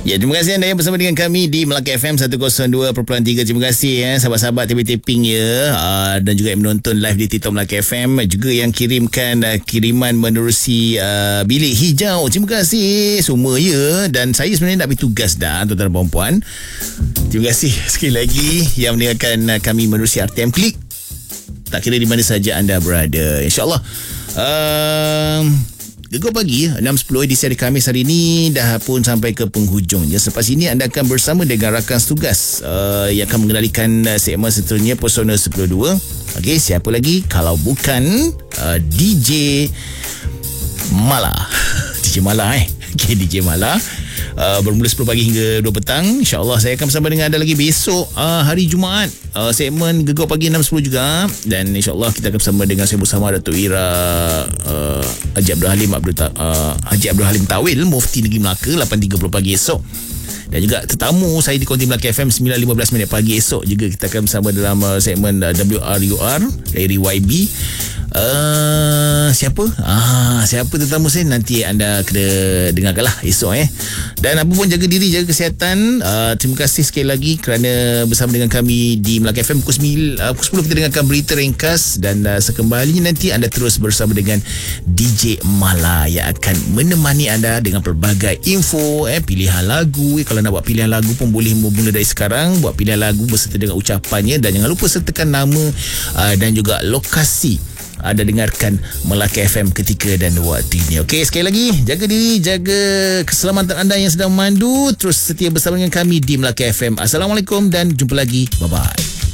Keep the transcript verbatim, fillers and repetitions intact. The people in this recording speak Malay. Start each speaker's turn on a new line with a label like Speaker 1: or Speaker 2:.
Speaker 1: Ya, terima kasih anda yang bersama dengan kami di Melaka F M seratus dua perpuluhan tiga. Terima kasih ya sahabat-sahabat T V Taping ya, uh, dan juga yang menonton live di TikTok Melaka F M, juga yang kirimkan uh, kiriman menerusi uh, bilik hijau. Terima kasih semua ya. Dan saya sebenarnya nak beri tugas dah tuan-tuan dan puan. Terima kasih sekali lagi yang mendengarkan uh, kami menerusi R T M Klik. Tak kira di mana saja anda berada. InsyaAllah uh, Gegar Pagi enam sepuluh edisi hari Khamis hari ini dah pun sampai ke penghujungnya. Selepas ini anda akan bersama dengan rakan setugas uh, yang akan mengendalikan uh, segmen seterusnya Pesona sepuluh dua. Okey, siapa lagi kalau bukan uh, D J Mala. D J Mala eh. Okey, D J Mala. Uh, bermula sepuluh pagi hingga dua petang. InsyaAllah saya akan bersama dengan anda lagi besok uh, hari Jumaat, uh, segmen Gegar Pagi enam sepuluh juga. Dan insyaAllah kita akan bersama dengan saya bersama Datuk Ira uh, Haji Abdul Halim Abdul Ta- uh, Haji Abdul Halim Tawil, Mufti Negeri Melaka, lapan tiga puluh pagi esok. Dan juga tetamu saya di Konti Melaka F M sembilan lima belas minit pagi esok juga kita akan bersama dalam uh, segmen uh, W R U R dari Y B. Uh, siapa? Ah, siapa tetamu saya nanti anda kena dengarkanlah esok eh. Dan apa pun jaga diri, jaga kesihatan. Uh, terima kasih sekali lagi kerana bersama dengan kami di Melaka F M pukul sembilan, uh, pukul sepuluh kita dengarkan berita ringkas, dan uh, sekembalinya nanti anda terus bersama dengan D J Mala yang akan menemani anda dengan pelbagai info eh, pilihan lagu. Eh, kalau nak buat pilihan lagu pun boleh bermula dari sekarang, buat pilihan lagu berserta dengan ucapannya, dan jangan lupa sertakan nama uh, dan juga lokasi anda dengarkan Melaka F M ketika dan waktu ini. Okey, sekali lagi jaga diri, jaga keselamatan anda yang sedang memandu. Terus setia bersama dengan kami di Melaka F M. Assalamualaikum dan jumpa lagi. Bye bye.